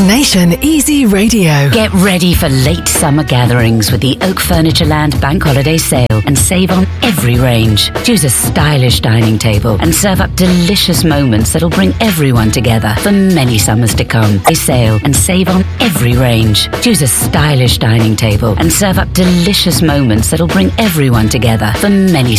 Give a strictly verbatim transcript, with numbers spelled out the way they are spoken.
Nation Easy Radio. Get ready for late summer gatherings with the Oak Furnitureland Bank Holiday Sale and save on every range. Choose a stylish dining table and serve up delicious moments that'll bring everyone together for many summers to come. A sale and save on every range. Choose a stylish dining table and serve up delicious moments that'll bring everyone together for many